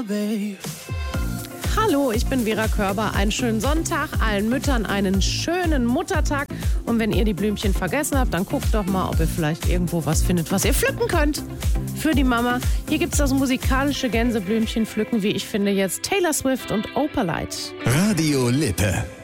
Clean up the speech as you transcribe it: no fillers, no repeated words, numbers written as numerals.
Hallo, ich bin Vera Körber. Einen schönen Sonntag, allen Müttern einen schönen Muttertag. Und wenn ihr die Blümchen vergessen habt, dann guckt doch mal, ob ihr vielleicht irgendwo was findet, was ihr pflücken könnt für die Mama. Hier gibt es das musikalische Gänseblümchen pflücken, wie ich finde jetzt Taylor Swift und Opalite. Radio Lippe.